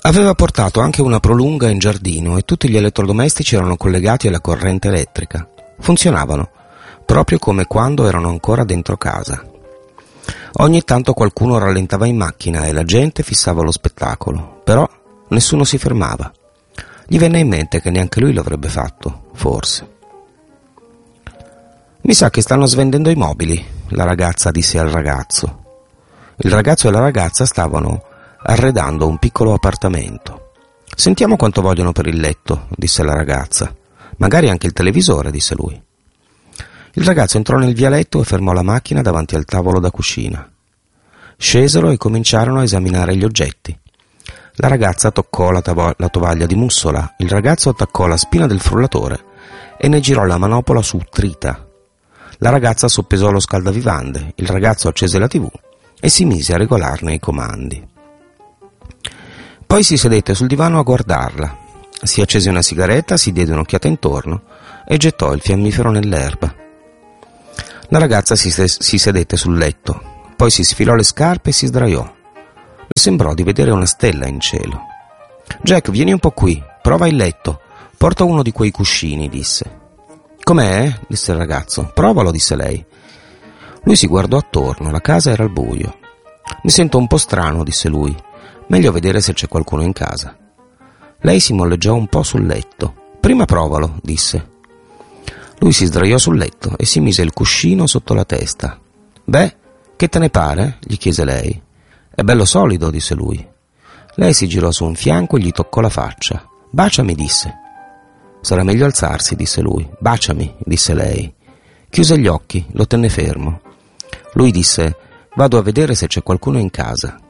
Aveva portato anche una prolunga in giardino e tutti gli elettrodomestici erano collegati alla corrente elettrica. Funzionavano, proprio come quando erano ancora dentro casa. Ogni tanto qualcuno rallentava in macchina e la gente fissava lo spettacolo, però nessuno si fermava. Gli venne in mente che neanche lui l'avrebbe fatto, forse. «Mi sa che stanno svendendo i mobili», la ragazza disse al ragazzo. Il ragazzo e la ragazza stavano arredando un piccolo appartamento. «Sentiamo quanto vogliono per il letto», disse la ragazza. «Magari anche il televisore», disse lui. Il ragazzo entrò nel vialetto e fermò la macchina davanti al tavolo da cucina. Scesero e cominciarono a esaminare gli oggetti. La ragazza toccò la tovaglia di mussola, il ragazzo attaccò la spina del frullatore e ne girò la manopola su trita. La ragazza soppesò lo scaldavivande, il ragazzo accese la TV e si mise a regolarne i comandi. Poi si sedette sul divano a guardarla. Si accese una sigaretta, si diede un'occhiata intorno e gettò il fiammifero nell'erba. La ragazza si sedette sul letto, poi si sfilò le scarpe e si sdraiò. Le sembrò di vedere una stella in cielo. «Jack, vieni un po' qui, prova il letto, porta uno di quei cuscini», disse. «Com'è?» disse il ragazzo. «Provalo», disse lei. Lui si guardò attorno, la casa era al buio. «Mi sento un po' strano», disse lui. «Meglio vedere se c'è qualcuno in casa». Lei si molleggiò un po' sul letto. «Prima provalo», disse. Lui si sdraiò sul letto e si mise il cuscino sotto la testa. «Beh, che te ne pare?» gli chiese lei. «È bello solido», disse lui. Lei si girò su un fianco e gli toccò la faccia. «Baciami», disse. «Sarà meglio alzarsi», disse lui. «Baciami», disse lei. Chiuse gli occhi, lo tenne fermo. Lui disse: «Vado a vedere se c'è qualcuno in casa».